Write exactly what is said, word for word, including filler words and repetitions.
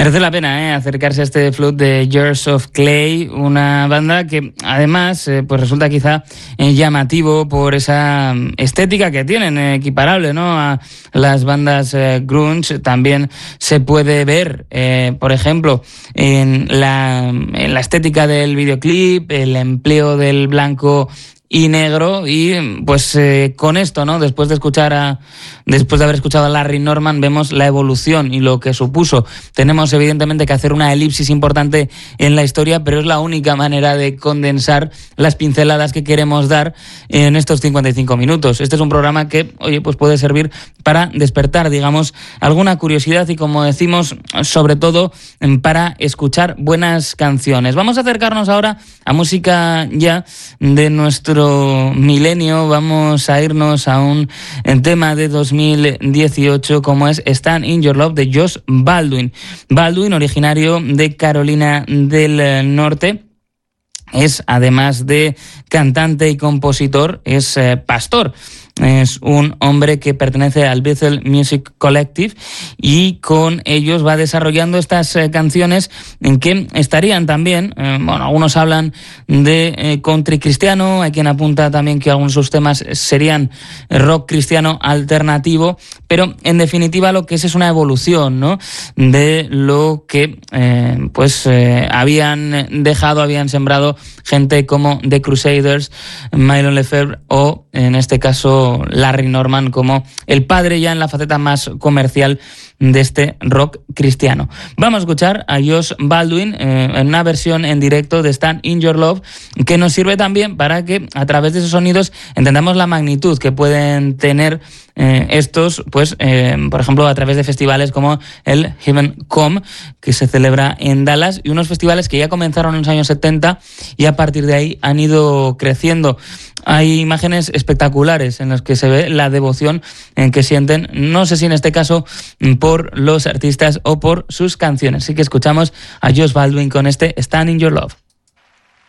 Merece la pena ¿eh? acercarse a este Flood de Jars of Clay, una banda que además eh, pues resulta quizá eh, llamativo por esa estética que tienen, eh, equiparable ¿no? a las bandas eh, grunge. También se puede ver, eh, por ejemplo, en la, en la estética del videoclip, el empleo del blanco y negro, y pues eh, con esto, ¿no? Después de escuchar a, después de haber escuchado a Larry Norman, vemos la evolución y lo que supuso. Tenemos evidentemente que hacer una elipsis importante en la historia, pero es la única manera de condensar las pinceladas que queremos dar en estos cincuenta y cinco minutos. Este es un programa que, oye, pues puede servir para despertar, digamos, alguna curiosidad y, como decimos, sobre todo para escuchar buenas canciones. Vamos a acercarnos ahora a música ya de nuestro milenio. Vamos a irnos a un tema de dos mil dieciocho como es Stand in Your Love de Josh Baldwin. Baldwin, originario de Carolina del Norte, es, además de cantante y compositor, es eh, pastor. Es un hombre que pertenece al Bethel Music Collective y con ellos va desarrollando estas eh, canciones en que estarían también, eh, bueno, algunos hablan de eh, country cristiano, hay quien apunta también que algunos de sus temas serían rock cristiano alternativo, pero en definitiva lo que es es una evolución, ¿no? De lo que eh, pues eh, habían dejado, habían sembrado gente como The Crusaders, Mylon Lefebvre o, en este caso, Larry Norman, como el padre ya en la faceta más comercial de este rock cristiano. Vamos a escuchar a Josh Baldwin eh, en una versión en directo de Stand in Your Love, que nos sirve también para que a través de esos sonidos entendamos la magnitud que pueden tener eh, estos, pues eh, por ejemplo a través de festivales como el Heaven Come, que se celebra en Dallas, y unos festivales que ya comenzaron en los años setenta y a partir de ahí han ido creciendo. Hay imágenes espectaculares en las que se ve la devoción en que sienten, no sé si en este caso por los artistas o por sus canciones. Así que escuchamos a Josh Baldwin con este Stand in Your Love.